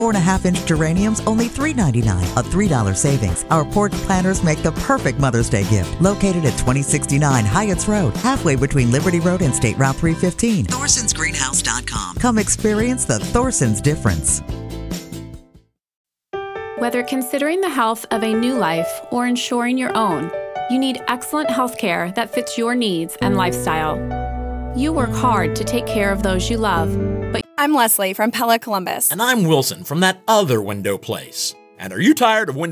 4.5-inch geraniums, only $3.99, a $3 savings. Our porch planters make the perfect Mother's Day gift. Located at 2069 Hyatts Road, halfway between Liberty Road and State Route 315. Thorson'sGreenhouse.com. Come experience the Thorson's difference. Whether considering the health of a new life or ensuring your own, you need excellent health care that fits your needs and lifestyle. You work hard to take care of those you love, but I'm Leslie from Pella Columbus. And I'm Wilson from that other window place. And are you tired of window